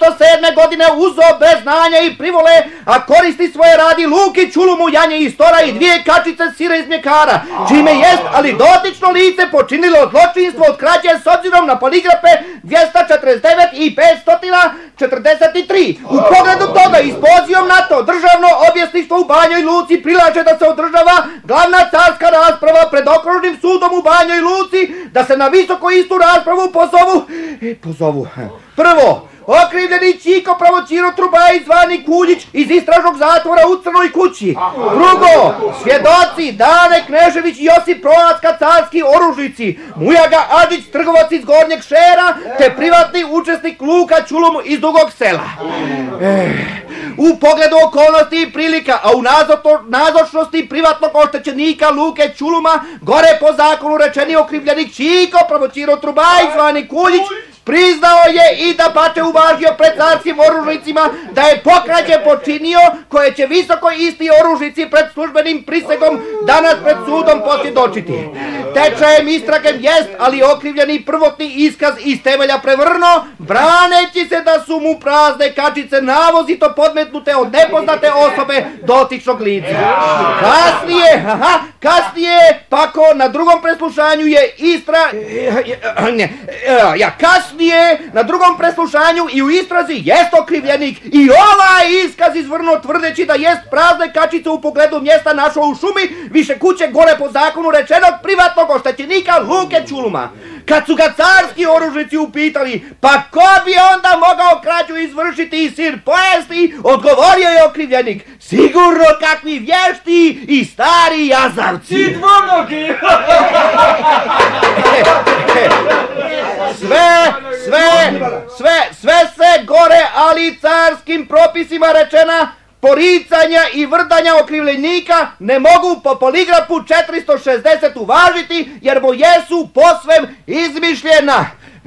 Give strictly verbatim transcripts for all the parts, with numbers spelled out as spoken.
devetsto sedme godine uzo bez znanja i privole, a koristi svoje radi luk i čulumu, janje i stora i dvije kačice sira iz mljekara, čime jest, ali dotično lice počinilo zločinstvo od krađe s obzirom na poligrafe dvjesto četrdeset devet i petsto četrdeset tri. U pogledu toga i s pozivom na to državno objesništvo u Banjoj Luci prilaže da se održava glavna carska rasprava pred okružnim sudom u Banjoj Luci, da se na visoko istu raspravu pozovu, pozovu, prvo, okrivljeni Čiko Pravociro Trubaj zvani Kuljić iz istražnog zatvora u Crnoj kući. Drugo, svjedoci Dane Knežević i Josip Proacka carski oružnici, Mujaga Adžić trgovac iz Gornjeg Šera, te privatni učesnik Luka Čulum iz Dugog Sela. Eh, u pogledu okolnosti i prilika, a u nazočnosti privatnog oštećenika Luke Čuluma, gore po zakonu rečeni okrivljenik Čiko Pravociro Trubaj zvani Kuljić, priznao je i da pače uvažio pred carskim oružnicima da je pokrađe počinio, koje će visoko isti oružnici pred službenim prisegom danas pred sudom posvjedočiti. Tečajem istragem jest, ali okrivljeni prvotni iskaz iz temelja prevrno, braneći se da su mu prazne kačice navozito podmetnute od nepoznate osobe dotičnog lica. Kasnije, aha, kasnije, pako na drugom preslušanju je istra... Ja, kasnije na drugom preslušanju i u istrazi jest okrivljenik i ovaj iskaz izvrno tvrdeći da jest prazne kačice u pogledu mjesta našao u šumi više kuće gore po zakonu rečenog privatnog oštećenika Luke Čuluma. Kad su ga carski oružnici upitali, pa ko bi onda mogao krađu izvršiti i sir pojesti, odgovorio je okrivljenik, sigurno kakvi vješti i stari jazavci. I dvonogi! Sve, sve, sve, sve se gore, ali carskim propisima rečena, poricanja i vrdanja okrivljenika ne mogu po poligrafu četiristo šezdeset uvažiti, jer mu jesu posvem izmišljena.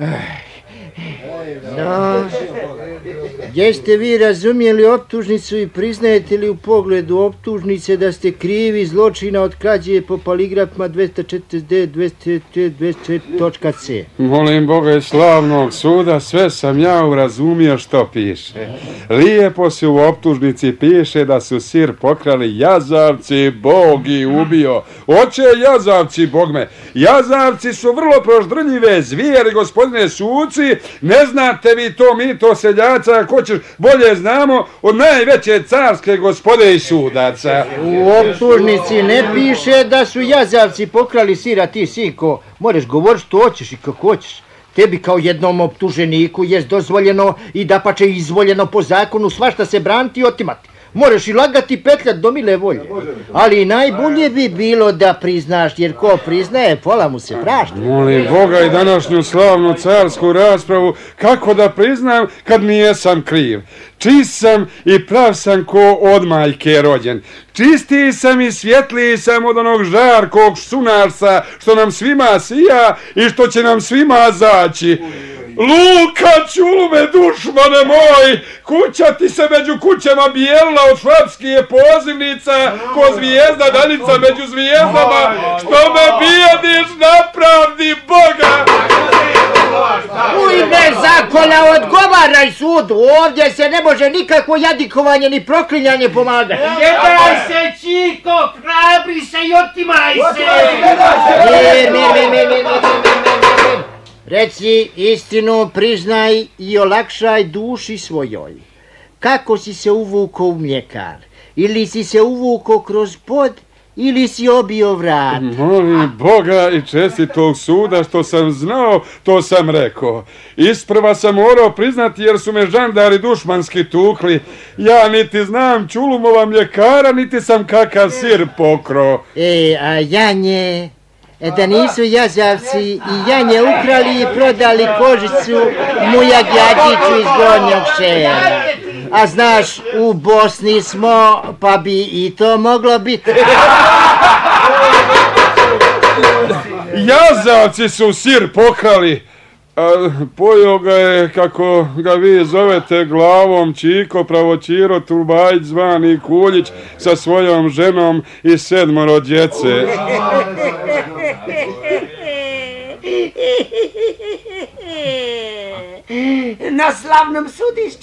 No, jeste vi razumjeli optužnicu i priznajete li u pogledu optužnice da ste krivi zločina od krađe po poligrafima dvjesto četrdeset devet dvjesto četrdeset točka ce? Molim Boga i slavnog suda, sve sam ja urazumio što piše. Lijepo se u optužnici piše da su sir pokrali jazavci, Bog i ubio. Oće jazavci, Bogme. Jazavci su vrlo proždrljive zvijeri, gospodine suci. Ne znate vi to, mi to seljaca, ako ćeš bolje znamo, od najveće carske gospode i sudaca. U optužnici ne piše da su jazavci pokrali sira, ti sinko. Moraš govoriti što hoćeš i kako hoćeš. Tebi kao jednom optuženiku jest dozvoljeno i dapače izvoljeno po zakonu svašta se braniti i otimati. Moraš i lagati petljat do mile volje. Ali najbolje bi bilo da priznaš, jer ko priznaje, pola mu se prašta. Molim Boga i današnju slavnu carsku raspravu, kako da priznam kad nijesam kriv. Čist sam i prav sam ko od majke rođen. Čistiji sam i svjetliji sam od onog žarkog sunarca što nam svima sija i što će nam svima zaći. Luka Čulume, dušmane moj, kuća ti se među kućama bijelila od švapskije pozivnica, ko zvijezda danica među zvijezdama, što me bijediš na pravdi Boga. U ime zakona odgovaraj sudu, ovdje se ne može nikakvo jadikovanje ni proklinjanje pomagati. Ne daj se, Čiko, hrabri se i otimaj se. Mir, mir, mir, mir, mir, mir. Reci istinu, priznaj i olakšaj duši svojoj. Kako si se uvukao u mljekar? Ili si se uvukao kroz pod, ili si obio vrat? Molim Boga i čestitog suda, što sam znao, to sam rekao. Isprva sam morao priznati jer su me žandari dušmanski tukli. Ja niti znam Čulumova mljekara, niti sam kakav sir pokro. E, a janje... Da nisu jazavci i janje ukrali i prodali kožicu Mujagi Adžiću iz Gornjeg Šera. A znaš, u Bosni smo, pa bi i to moglo biti. Jazavci su sir pokrali. A, pojeo ga je, kako ga vi zovete, glavom Čiko Pravociro Trubaj zvani Kuljić sa svojom ženom i sedmoro djece. Na slavnom sudišću